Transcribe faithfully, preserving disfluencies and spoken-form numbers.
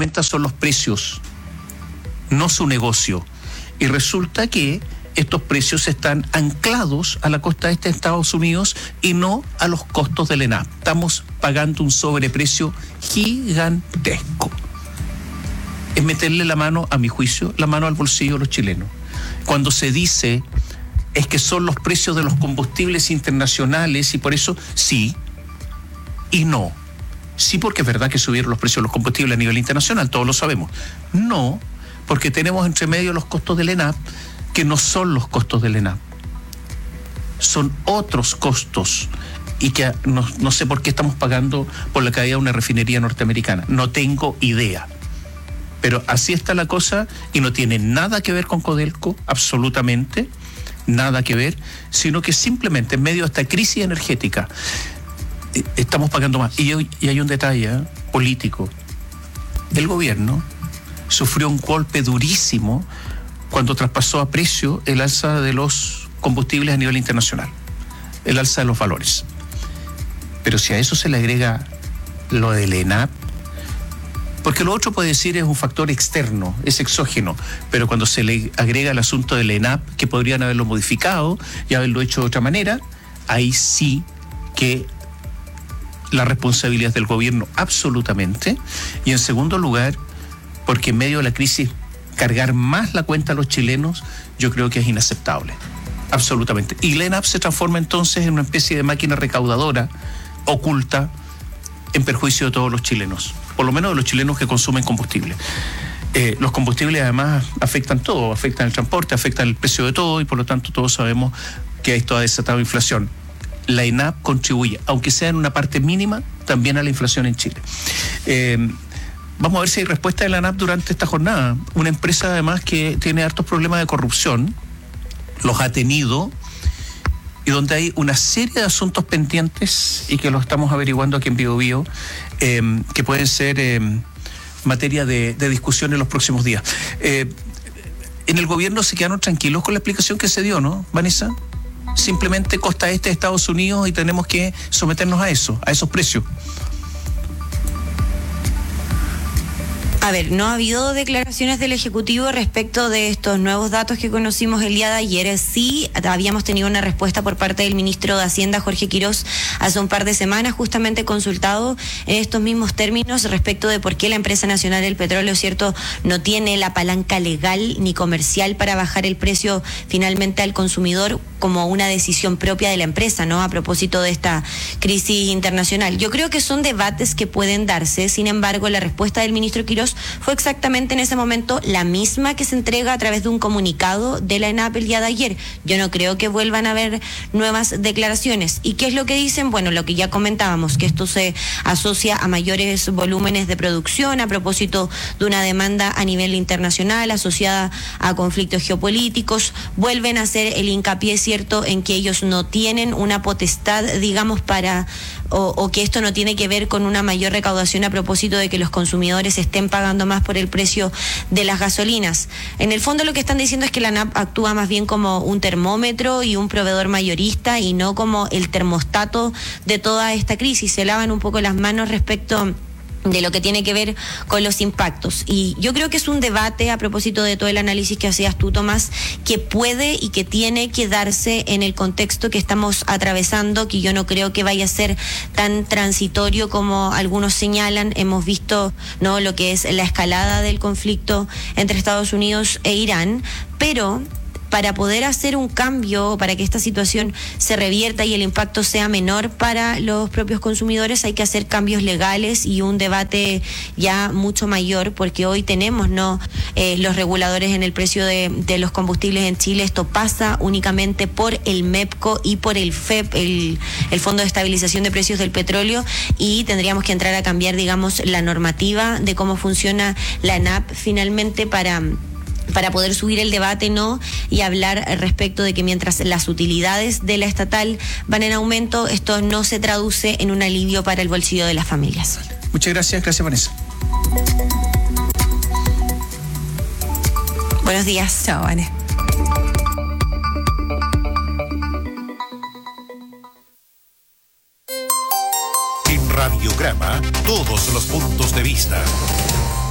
cuenta son los precios, no su negocio. Y resulta que estos precios están anclados a la costa este de Estados Unidos y no a los costos del ENAP. Estamos pagando un sobreprecio gigantesco. Es meterle la mano, a mi juicio, la mano al bolsillo de los chilenos. Cuando se dice es que son los precios de los combustibles internacionales y por eso sí y no. Sí, porque es verdad que subieron los precios de los combustibles a nivel internacional, todos lo sabemos. No, porque tenemos entre medio los costos del ENAP, que no son los costos del ENAP. Son otros costos y que no, no sé por qué estamos pagando por la caída de una refinería norteamericana. No tengo idea. Pero así está la cosa y no tiene nada que ver con Codelco, absolutamente, nada que ver, sino que simplemente en medio de esta crisis energética eh, estamos pagando más. Y, y hay un detalle ¿eh? político. El gobierno sufrió un golpe durísimo cuando traspasó a precio el alza de los combustibles a nivel internacional, el alza de los valores. Pero si a eso se le agrega lo del ENAP, porque lo otro puede decir es un factor externo, es exógeno, pero cuando se le agrega el asunto del ENAP, que podrían haberlo modificado y haberlo hecho de otra manera, ahí sí que la responsabilidad es del gobierno absolutamente. Y en segundo lugar, porque en medio de la crisis cargar más la cuenta a los chilenos, yo creo que es inaceptable, absolutamente. Y la ENAP se transforma entonces en una especie de máquina recaudadora, oculta, en perjuicio de todos los chilenos, por lo menos de los chilenos que consumen combustible. Eh, los combustibles además afectan todo, afectan el transporte, afectan el precio de todo y por lo tanto todos sabemos que esto ha desatado inflación. La ENAP contribuye, aunque sea en una parte mínima, también a la inflación en Chile. Eh, vamos a ver si hay respuesta de la ENAP durante esta jornada. Una empresa además que tiene hartos problemas de corrupción, los ha tenido, y donde hay una serie de asuntos pendientes y que lo estamos averiguando aquí en Bio Bio, eh, que pueden ser eh, materia de, de discusión en los próximos días. Eh, en el gobierno se quedaron tranquilos con la explicación que se dio, ¿no, Vanessa? Simplemente costa este de Estados Unidos y tenemos que someternos a eso, a esos precios. A ver, no ha habido declaraciones del Ejecutivo respecto de estos nuevos datos que conocimos el día de ayer. Sí, habíamos tenido una respuesta por parte del ministro de Hacienda, Jorge Quirós, hace un par de semanas, justamente consultado en estos mismos términos respecto de por qué la Empresa Nacional del Petróleo, cierto, no tiene la palanca legal ni comercial para bajar el precio finalmente al consumidor como una decisión propia de la empresa, ¿no? A propósito de esta crisis internacional. Yo creo que son debates que pueden darse, sin embargo, la respuesta del ministro Quirós fue exactamente en ese momento la misma que se entrega a través de un comunicado de la ENAP el día de ayer. Yo no creo que vuelvan a haber nuevas declaraciones. ¿Y qué es lo que dicen? Bueno, lo que ya comentábamos, que esto se asocia a mayores volúmenes de producción a propósito de una demanda a nivel internacional asociada a conflictos geopolíticos. Vuelven a hacer el hincapié, cierto, en que ellos no tienen una potestad, digamos, para... O, o que esto no tiene que ver con una mayor recaudación a propósito de que los consumidores estén pagando más por el precio de las gasolinas. En el fondo lo que están diciendo es que la ENAP actúa más bien como un termómetro y un proveedor mayorista y no como el termostato de toda esta crisis. Se lavan un poco las manos respecto de lo que tiene que ver con los impactos. Y yo creo que es un debate, a propósito de todo el análisis que hacías tú, Tomás, que puede y que tiene que darse en el contexto que estamos atravesando, que yo no creo que vaya a ser tan transitorio como algunos señalan. Hemos visto, ¿no?, lo que es la escalada del conflicto entre Estados Unidos e Irán, pero para poder hacer un cambio, para que esta situación se revierta y el impacto sea menor para los propios consumidores, hay que hacer cambios legales y un debate ya mucho mayor, porque hoy tenemos no eh, los reguladores en el precio de, de los combustibles en Chile. Esto pasa únicamente por el MEPCO y por el F E P, el, el Fondo de Estabilización de Precios del Petróleo, y tendríamos que entrar a cambiar, digamos, la normativa de cómo funciona la ENAP finalmente para... para poder subir el debate, ¿no?, y hablar respecto de que mientras las utilidades de la estatal van en aumento, esto no se traduce en un alivio para el bolsillo de las familias. Muchas gracias, gracias Vanessa. Buenos días. Chao, Vane. En Radiograma, todos los puntos de vista.